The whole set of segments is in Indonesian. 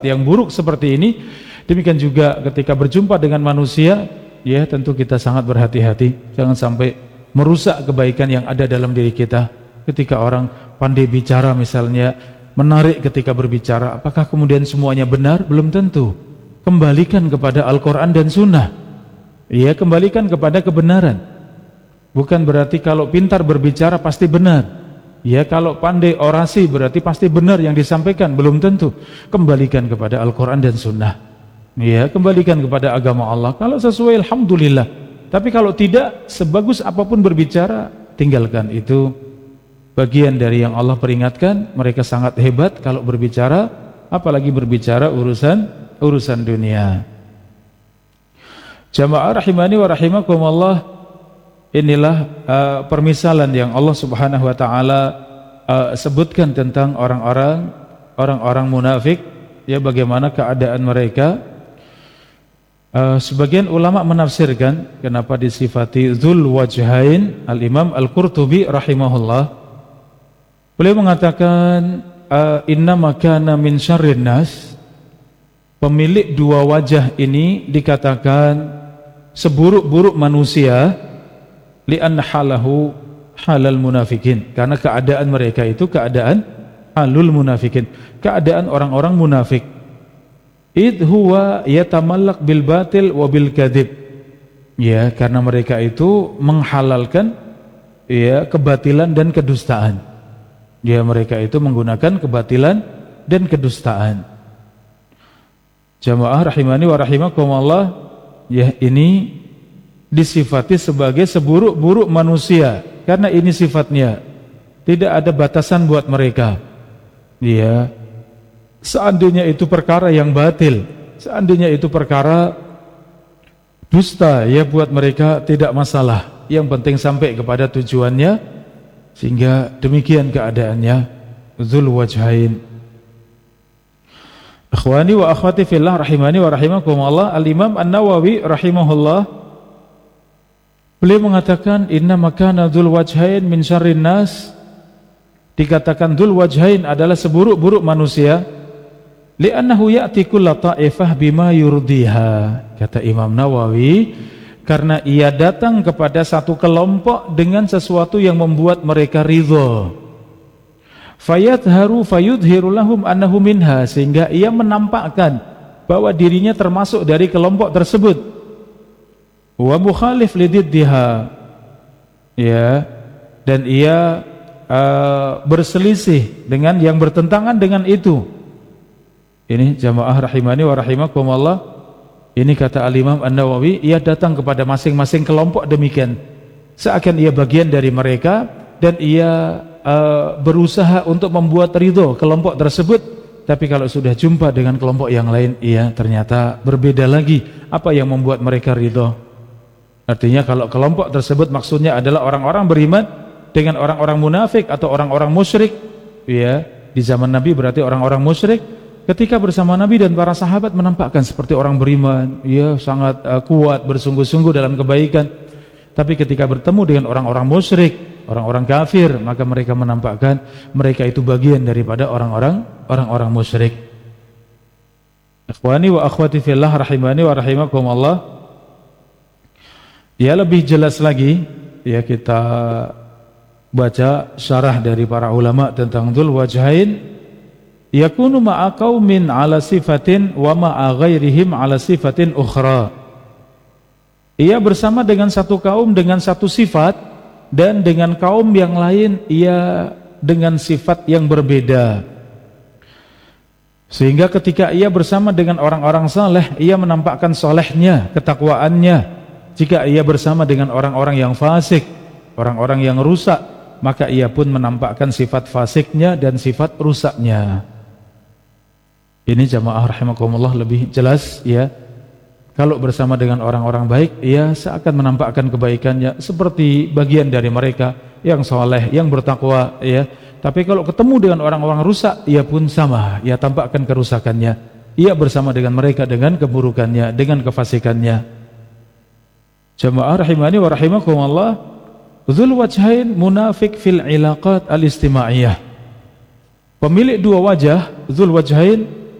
yang buruk seperti ini. Demikian juga ketika berjumpa dengan manusia, ya tentu kita sangat berhati-hati, jangan sampai merusak kebaikan yang ada dalam diri kita. Ketika orang pandai bicara misalnya, menarik ketika berbicara, apakah kemudian semuanya benar? Belum tentu. Kembalikan kepada Al-Quran dan Sunnah, ya, kembalikan kepada kebenaran. Bukan berarti kalau pintar berbicara pasti benar. Ya, kalau pandai orasi berarti pasti benar yang disampaikan, belum tentu. Kembalikan kepada Al-Quran dan Sunnah. Ya, kembalikan kepada agama Allah. Kalau sesuai, alhamdulillah. Tapi kalau tidak, sebagus apapun berbicara, tinggalkan. Itu bagian dari yang Allah peringatkan. Mereka sangat hebat kalau berbicara, apalagi berbicara urusan dunia. Jamaah rahimani wa rahimakumullah. Inilah permisalan yang Allah Subhanahu wa taala sebutkan tentang orang-orang munafik, ya, bagaimana keadaan mereka. Sebagian ulama menafsirkan kenapa disifati dzul wajhain. Al-Imam Al-Qurtubi rahimahullah, beliau mengatakan innama kana min syarrin nas, pemilik dua wajah ini dikatakan seburuk-buruk manusia, li'anna halahu halal munafikin, karena keadaan mereka itu keadaan halul munafikin, keadaan orang-orang munafik. Id huwa yatamallak bil batil wa bil kadhib, ya, karena mereka itu menghalalkan, ya, kebatilan dan kedustaan. Ya, mereka itu menggunakan kebatilan dan kedustaan. Jamaah rahimani wa rahimakumullah, ya, ini disifati sebagai seburuk-buruk manusia karena ini sifatnya, tidak ada batasan buat mereka. Ya, seandainya itu perkara yang batil, seandainya itu perkara dusta, ya, buat mereka tidak masalah, yang penting sampai kepada tujuannya. Sehingga demikian keadaannya dzul wajhain. Ikhwani wa akhwati fillah rahimani wa rahimakumullah, Al-Imam An-Nawawi rahimahullah, beliau mengatakan inna makana dzul wajhain min syarrin nas, dikatakan dzul wajhain adalah seburuk-buruk manusia, li'annahu ya'ti kullu ta'ifah bima yurdiha, kata Imam Nawawi, karena ia datang kepada satu kelompok dengan sesuatu yang membuat mereka ridha. Fayadharu fayudhiru lahum annahu minha, sehingga ia menampakkan bahwa dirinya termasuk dari kelompok tersebut. Wa mukhalif lididdiha, ya, dan ia berselisih dengan yang bertentangan dengan itu. Ini jamaah rahimani wa rahimakumullah, ini kata Al-Imam An-Nawawi, ia datang kepada masing-masing kelompok demikian, seakan ia bagian dari mereka dan ia berusaha untuk membuat ridho kelompok tersebut. Tapi kalau sudah jumpa dengan kelompok yang lain, ia ternyata berbeda lagi apa yang membuat mereka ridho. Artinya kalau kelompok tersebut maksudnya adalah orang-orang beriman dengan orang-orang munafik atau orang-orang musyrik, ya, di zaman Nabi berarti orang-orang musyrik, ketika bersama Nabi dan para sahabat menampakkan seperti orang beriman, ya, sangat kuat, bersungguh-sungguh dalam kebaikan. Tapi ketika bertemu dengan orang-orang musyrik, orang-orang kafir, maka mereka menampakkan mereka itu bagian daripada orang-orang musyrik. Ikhwani wa akhwati fillah rahimani wa rahimakumullah, ya, lebih jelas lagi, ya, kita baca syarah dari para ulama tentang dzul wajhain. Yakunu ma'a qaumin ala sifatin wa ma'a ghairihim ala sifatin ukhra. Ia bersama dengan satu kaum dengan satu sifat, dan dengan kaum yang lain ia dengan sifat yang berbeda. Sehingga ketika ia bersama dengan orang-orang saleh, ia menampakkan solehnya, ketakwaannya. Jika ia bersama dengan orang-orang yang fasik, orang-orang yang rusak, maka ia pun menampakkan sifat fasiknya dan sifat rusaknya. Ini jamaah rahimakumullah lebih jelas, ya. Kalau bersama dengan orang-orang baik, ia seakan menampakkan kebaikannya seperti bagian dari mereka yang soleh, yang bertakwa, ya. Tapi kalau ketemu dengan orang-orang rusak, ia pun sama, ia tampakkan kerusakannya. Ia bersama dengan mereka dengan keburukannya, dengan kefasikannya. Jamaah rahimani wa rahimakumullah, dzul wajhain munafik fil ilaqat al-istimaiyah. Pemilik dua wajah, dzul wajhain,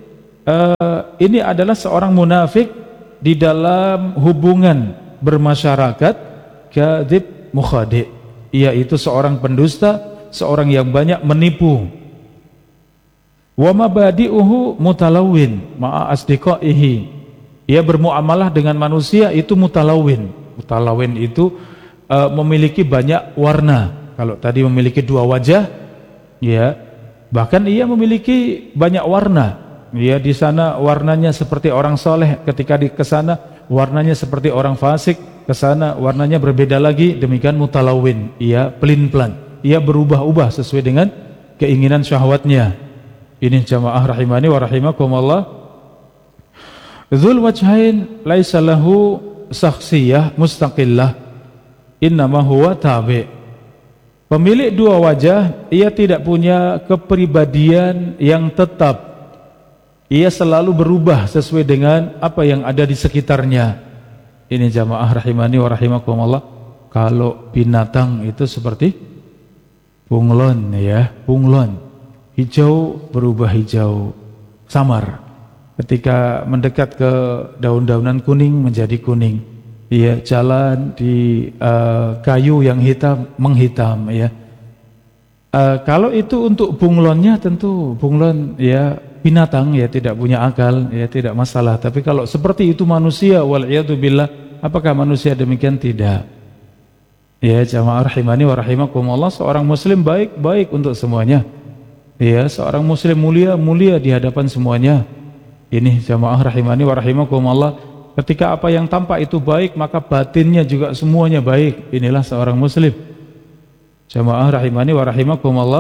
ini adalah seorang munafik di dalam hubungan bermasyarakat, kadzib mukhadi', yaitu seorang pendusta, seorang yang banyak menipu. Wa mabadi'uhu mutalawin ma'a asdiqaihi, ia bermuamalah dengan manusia itu mutalawin. Mutalawin itu memiliki banyak warna. Kalau tadi memiliki dua wajah, ya, bahkan ia memiliki banyak warna. Ya, di sana warnanya seperti orang soleh, ketika di kesana warnanya seperti orang fasik, kesana warnanya berbeda lagi. Demikian mutalawin, ia pelin-pelan, ia berubah-ubah sesuai dengan keinginan syahwatnya. Ini jamaah rahimani wa rahimakumullah. Dzul wajhain laisa lahu shakhsiyah mustaqillah, innama huwa tabi'. Pemilik dua wajah, ia tidak punya kepribadian yang tetap. Ia selalu berubah sesuai dengan apa yang ada di sekitarnya. Ini jamaah rahimani wa rahimakumullah. Kalau binatang itu seperti bunglon, ya, bunglon. Hijau berubah hijau samar. Ketika mendekat ke daun-daunan kuning menjadi kuning. Ia jalan di kayu yang hitam menghitam, ya. Kalau itu untuk bunglonnya, tentu bunglon, ya, binatang, ya, tidak punya akal, ya, tidak masalah. Tapi kalau seperti itu manusia, wal'iyadzubillah, apakah manusia demikian? Tidak. Ya, jamaah rahimani wa rahimakumullah, seorang muslim baik-baik untuk semuanya. Ya, seorang muslim mulia di hadapan semuanya. Ini jamaah rahimani wa rahimakumullah, ketika apa yang tampak itu baik, maka batinnya juga semuanya baik. Inilah seorang muslim. Jamaah rahimani wa rahimakumullah.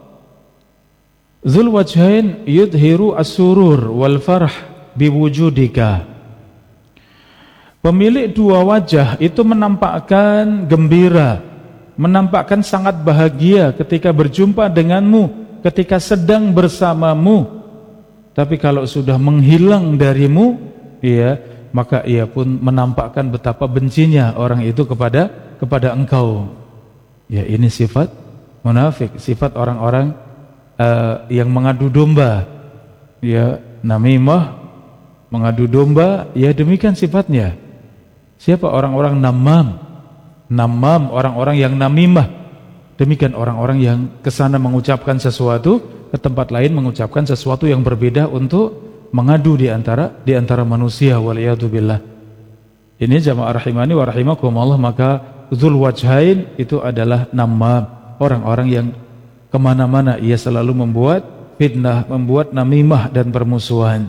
Dzul wajhain yudhiru as-surur wal farh biwujudika. Pemilik dua wajah itu menampakkan gembira, menampakkan sangat bahagia ketika berjumpa denganmu, ketika sedang bersamamu. Tapi kalau sudah menghilang darimu, ya, maka ia pun menampakkan betapa bencinya orang itu kepada engkau. Ya, ini sifat munafik, sifat orang-orang yang mengadu domba, ya, namimah, mengadu domba, ya, demikian sifatnya. Siapa orang-orang namam, orang-orang yang namimah, demikian orang-orang yang kesana mengucapkan sesuatu, ke tempat lain mengucapkan sesuatu yang berbeda untuk mengadu di antara manusia, waliyadzubillah. Ini jamaah rahimani wa rahimakumullah. Maka dzul wajhain itu adalah namam, orang-orang yang kemana-mana ia selalu membuat fitnah, membuat namimah dan permusuhan.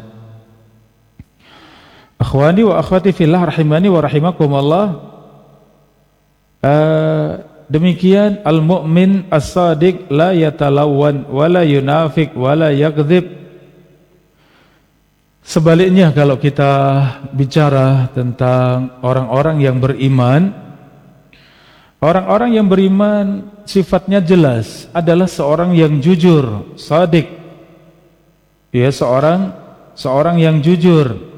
Akhwani wa akhwati fillah rahimani wa rahimakumullah. Demikian al-mu'min as-sadiq la yatalawwan wa la yunafik wa la yakdzib. Sebaliknya, kalau kita bicara tentang orang-orang yang beriman, orang-orang yang beriman sifatnya jelas, adalah seorang yang jujur, sadiq. Ya, seorang yang jujur.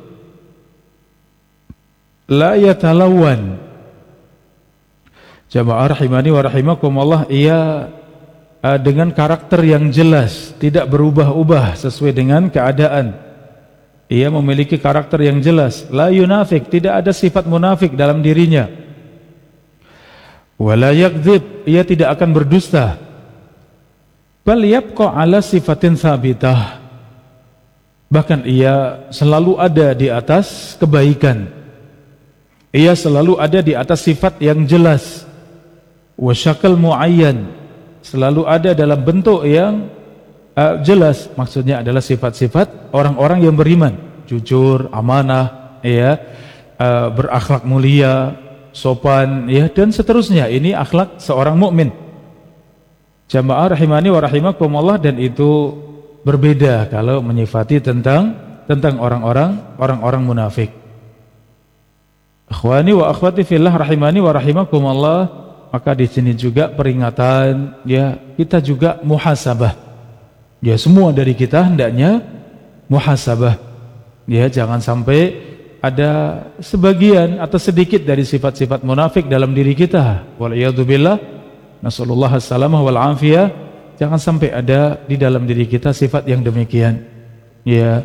La yatalawwan. Jamaah rahimani wa rahimakumullah, ia dengan karakter yang jelas, tidak berubah-ubah sesuai dengan keadaan. Ia memiliki karakter yang jelas. La yunafik, tidak ada sifat munafik dalam dirinya. Wala yakdzib, ia tidak akan berdusta. Bal yabqa ala sifatin sabitah, bahkan ia selalu ada di atas kebaikan. Ia selalu ada di atas sifat yang jelas. Wa syakal muayyan, selalu ada dalam bentuk yang jelas. Maksudnya adalah sifat-sifat orang-orang yang beriman, jujur, amanah, ya, berakhlak mulia, sopan, ya, dan seterusnya. Ini akhlak seorang mukmin. Jamaah rahimani wa rahimakumullah. Dan itu berbeda kalau menyifati tentang orang-orang munafik. Akhwani wa akhwati fillah rahimani wa rahimakumullah. Maka di sini juga peringatan, ya, kita juga muhasabah. Ya, semua dari kita hendaknya muhasabah. Ya, jangan sampai ada sebagian atau sedikit dari sifat-sifat munafik dalam diri kita. Waliyadzubillah, nasallallahu as-salamah wal afiyah. Jangan sampai ada di dalam diri kita sifat yang demikian. Ya,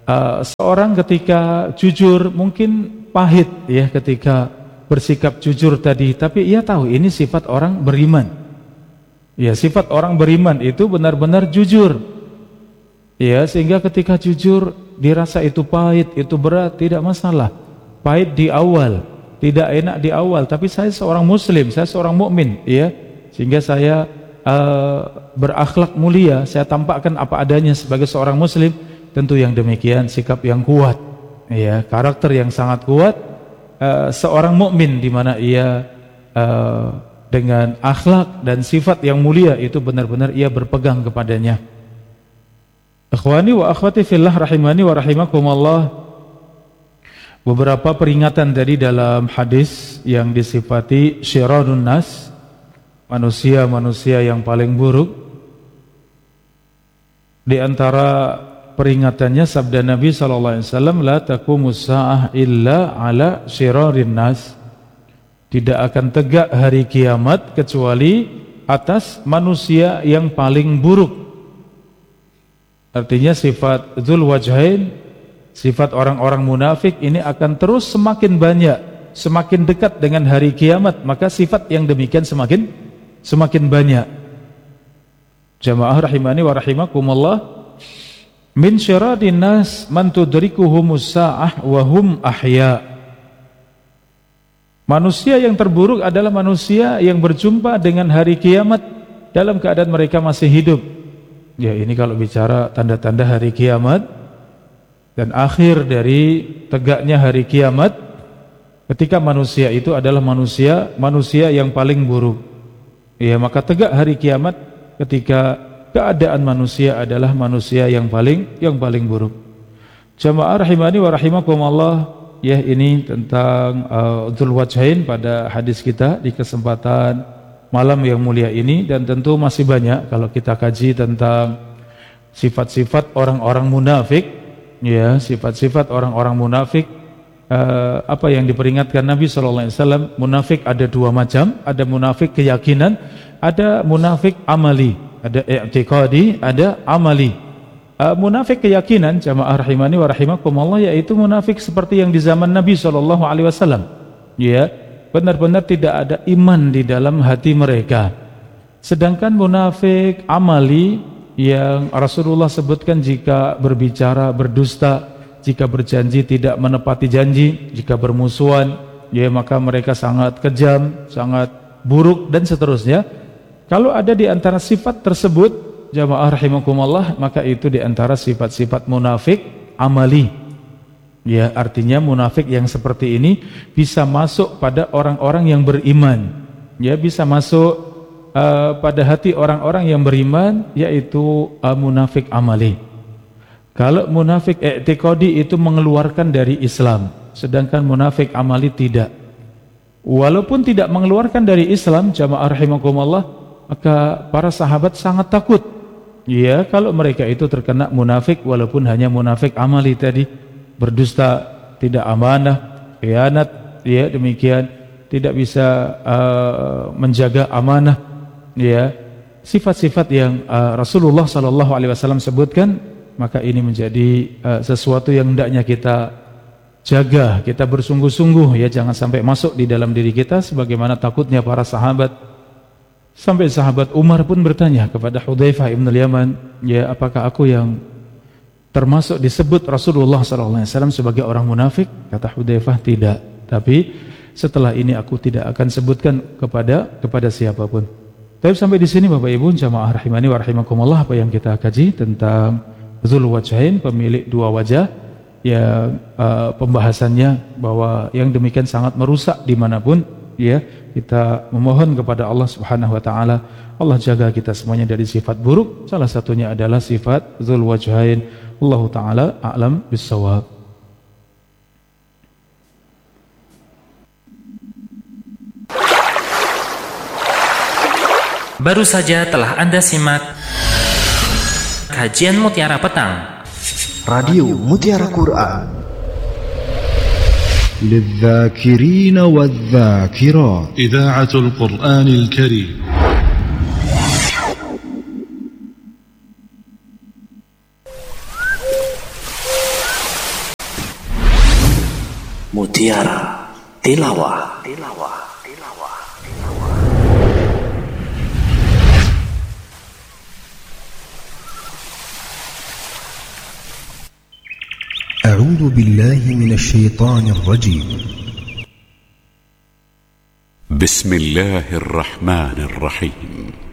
Seorang ketika jujur mungkin pahit ya ketika bersikap jujur tadi, tapi ia tahu ini sifat orang beriman. Ya, sifat orang beriman itu benar-benar jujur. Ya, sehingga ketika jujur dirasa itu pahit, itu berat, tidak masalah. Pahit di awal, tidak enak di awal, tapi saya seorang muslim, saya seorang mukmin, ya. Sehingga saya berakhlak mulia, saya tampakkan apa adanya sebagai seorang muslim. Tentu yang demikian sikap yang kuat, ya, karakter yang sangat kuat. Seorang mukmin di mana ia dengan akhlak dan sifat yang mulia itu benar-benar ia berpegang kepadanya. Ikhwani wa akhwati fillah rahimani wa rahimakumullah. Beberapa peringatan tadi dalam hadis yang disifati syirarun nas, manusia-manusia yang paling buruk. Di antara peringatannya sabda Nabi SAW, la taqumus sa'ah illa ala syirarin nas. Tidak akan tegak hari kiamat kecuali atas manusia yang paling buruk. Artinya sifat dzul wajhain, sifat orang-orang munafik ini akan terus semakin banyak, semakin dekat dengan hari kiamat, maka sifat yang demikian semakin banyak. Jamaah rahimani wa rahimakumullah. Min syiradin nas man tudrikuhumus sa'ah wa hum ahya. Manusia yang terburuk adalah manusia yang berjumpa dengan hari kiamat dalam keadaan mereka masih hidup. Ya, ini kalau bicara tanda-tanda hari kiamat dan akhir dari tegaknya hari kiamat, ketika manusia itu adalah manusia yang paling buruk. Ya, maka tegak hari kiamat ketika keadaan manusia adalah manusia yang paling buruk. Jamaah rahimani wa rahimakumullah. Ya, ini tentang dzul wajhain pada hadis kita di kesempatan malam yang mulia ini, dan tentu masih banyak kalau kita kaji tentang sifat-sifat orang-orang munafik. Ya, sifat-sifat orang-orang munafik, apa yang diperingatkan Nabi SAW. Munafik ada dua macam, ada munafik keyakinan, ada munafik amali, ada i'tiqadi, ada amali. Munafik keyakinan, jamaah rahimani wa rahimakumullah, yaitu munafik seperti yang di zaman Nabi SAW. Ya, benar-benar tidak ada iman di dalam hati mereka. Sedangkan munafik amali yang Rasulullah sebutkan, jika berbicara berdusta, jika berjanji tidak menepati janji, jika bermusuhan, ya maka mereka sangat kejam, sangat buruk dan seterusnya. Kalau ada di antara sifat tersebut, jamaah rahimakumullah, maka itu di antara sifat-sifat munafik amali. Ya, artinya munafik yang seperti ini bisa masuk pada orang-orang yang beriman. Ya, bisa masuk pada hati orang-orang yang beriman, yaitu munafik amali. Kalau munafik i'tiqadi itu mengeluarkan dari Islam, sedangkan munafik amali tidak. Walaupun tidak mengeluarkan dari Islam, jamaah rahimakumullah, maka para sahabat sangat takut. Ya, kalau mereka itu terkena munafik, walaupun hanya munafik amali tadi, berdusta, tidak amanah, khianat, ya demikian, tidak bisa menjaga amanah, ya, sifat-sifat yang Rasulullah SAW sebutkan, maka ini menjadi sesuatu yang hendaknya kita jaga, kita bersungguh-sungguh, ya, jangan sampai masuk di dalam diri kita, sebagaimana takutnya para sahabat. Sampai sahabat Umar pun bertanya kepada Hudzaifah ibn al-Yaman, ya, apakah aku yang termasuk disebut Rasulullah SAW sebagai orang munafik? Kata Hudzaifah, tidak. Tapi setelah ini aku tidak akan sebutkan kepada siapapun. Tapi sampai di sini Bapak Ibu jamaah rahimani wa rahimakumullah, apa yang kita kaji tentang dzul wajhain, pemilik dua wajah, ya, pembahasannya bahwa yang demikian sangat merusak dimanapun. Ya, kita memohon kepada Allah Subhanahu wa taala, Allah jaga kita semuanya dari sifat buruk. Salah satunya adalah sifat dzul wajhain. Allahu taala a'lam bissawab. Baru saja telah Anda simak kajian Mutiara Petang, Radio Mutiara Quran للذاكرين والذاكرات. إذاعة القرآن الكريم. Mutiara Tilawah. أعوذ بالله من الشيطان الرجيم. بسم الله الرحمن الرحيم.